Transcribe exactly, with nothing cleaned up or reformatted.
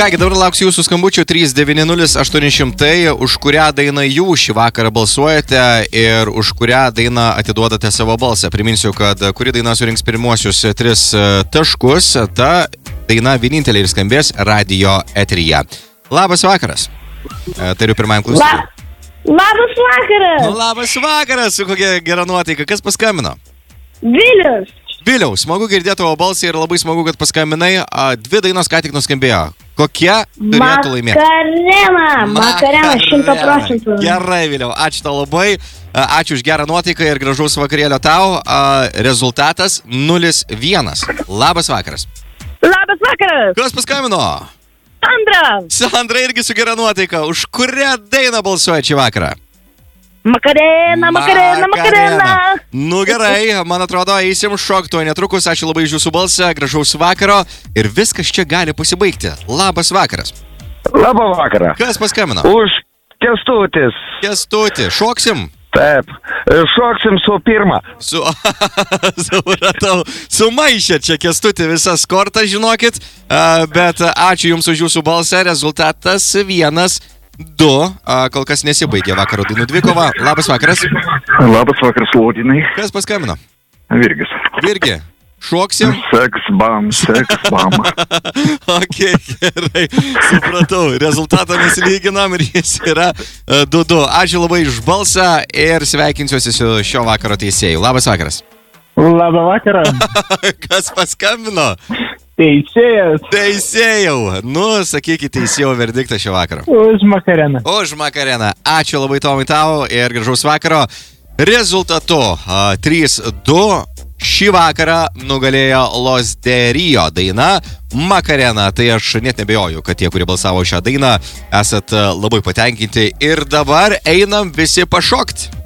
Kągi, dabar lauksiu jūsų skambučių trys devyni nulis aštuoni šimtai, už kurią dainą jūs šį vakarą balsuojate ir už kurią dainą atiduodate savo balsą. Priminsiu, kad kuri daina surinks pirmuosius tris taškus, ta daina vienintelė ir skambės radio eteryje. Labas vakaras. Tariu pirmajam klausytojui. La, labas vakaras. Nu, labas vakaras, su kokia gera nuotaika. Kas paskambino? Vilius. Viliau, smagu girdėti tavo balsą ir labai smagu, kad paskambinai. Dvi dainos ką tik nuskambėjo. Kokie turėtų laimėti? Makarena. Makarena, šimta procentų. Gerai, Viliau, ačiū tau labai. Ačiū už gerą nuotaiką ir gražaus vakarėlio tau. Rezultatas nulis vienas. Labas vakaras. Labas vakaras. Kas paskambino? Sandra. Sandra irgi su gera nuotaika. Už kurią dainą balsuoja šį vakarą? Makarena, makarena, makarena. Nu gerai, man atrodo, eisim šokto netrukus. Ačiū labai už jūsų balsą, gražaus vakaro ir viskas čia gali pasibaigti. Labas vakaras. Labą vakarą. Kas paskambino? Už Kęstutis. Kęstuti, šoksim? Taip, šoksim su pirma. Su, supratau, sumaišė čia Kęstuti visas kortas, žinokit, bet ačiū jums už jūsų balsą, rezultatas vienas. Du, kol kas nesibaigė vakaro dainų dvikova. Labas vakaras. Labas vakaras, Lodinai. Kas paskambino? Virgis. Virgi, šoksim? Seks bam, seks bam. Ok, gerai, supratau. Rezultatą mes lyginam ir jis yra du du. Ačiū labai už balsą ir sveikinsiuosi su šio vakaro teisėju. Labas vakaras. Labą vakarą. Kas paskambino? Teisėjas. Teisėjau. Nu, sakykit teisėjo verdiktą šio vakaro. Už Makareną. Už Makareną. Ačiū labai Tomai tau ir gražaus vakaro. Rezultatu trys du šį vakarą nugalėjo Los de Rio daina Makarena. Tai aš net nebejoju, kad tie, kurie balsavo šią dainą, esat labai patenkinti. Ir dabar einam visi pašokti.